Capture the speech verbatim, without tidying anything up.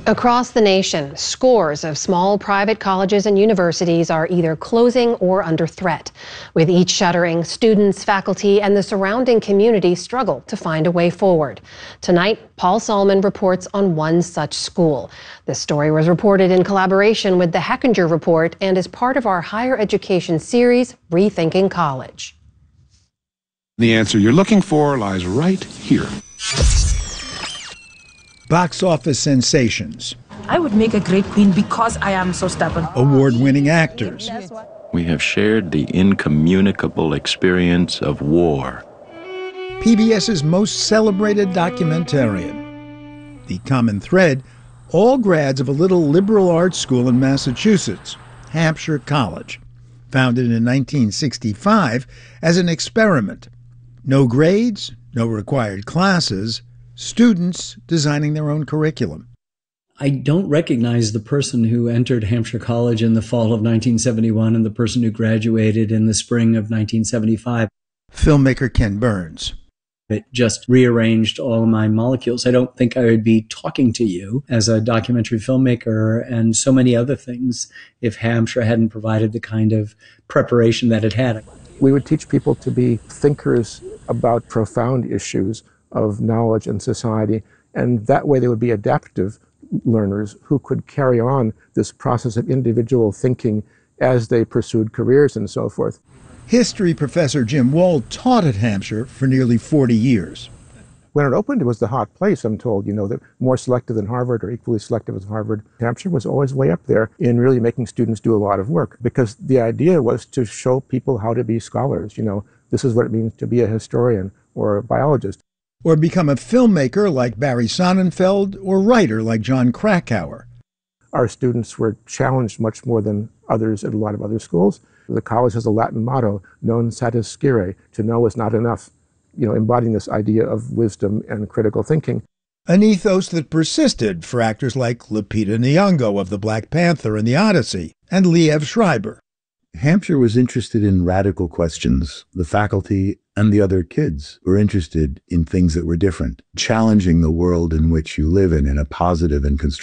Across the nation, scores of small private colleges and universities are either closing or under threat. With each shuttering, students, faculty, and the surrounding community struggle to find a way forward. Tonight, Paul Solman reports on one such school. This story was reported in collaboration with the Hechinger Report and is part of our higher education series, Rethinking College. The answer you're looking for lies right here. Box office sensations. I would make a great queen because I am so stubborn. Award-winning actors. We have shared the incommunicable experience of war. PBS's most celebrated documentarian. The common thread, all grads of a little liberal arts school in Massachusetts, Hampshire College, founded in nineteen sixty-five as an experiment. No grades, no required classes, students designing their own curriculum. I don't recognize the person who entered Hampshire College in the fall of nineteen seventy-one and the person who graduated in the spring of nineteen seventy-five. Filmmaker Ken Burns. It just rearranged all of my molecules. I don't think I would be talking to you as a documentary filmmaker and so many other things if Hampshire hadn't provided the kind of preparation that it had. We would teach people to be thinkers about profound issues of knowledge and society, and that way they would be adaptive learners who could carry on this process of individual thinking as they pursued careers and so forth. History professor Jim Wald taught at Hampshire for nearly forty years. When it opened, it was the hot place, I'm told, you know, that more selective than Harvard or equally selective as Harvard. Hampshire was always way up there in really making students do a lot of work, because the idea was to show people how to be scholars. You know, this is what it means to be a historian or a biologist. Or become a filmmaker like Barry Sonnenfeld, or writer like John Krakauer. Our students were challenged much more than others at a lot of other schools. The college has a Latin motto, non satiscire, to know is not enough, you know, embodying this idea of wisdom and critical thinking. An ethos that persisted for actors like Lupita Nyong'o of the Black Panther and the Odyssey, and Liev Schreiber. Hampshire was interested in radical questions. The faculty and the other kids were interested in things that were different, challenging the world in which you live in in a positive and constructive